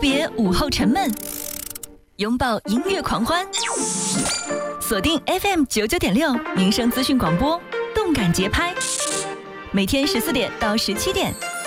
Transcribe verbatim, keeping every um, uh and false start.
别午后沉闷，拥抱音乐狂欢。锁定 F M 九九点六民生资讯广播，动感节拍，每天十四点到十七点。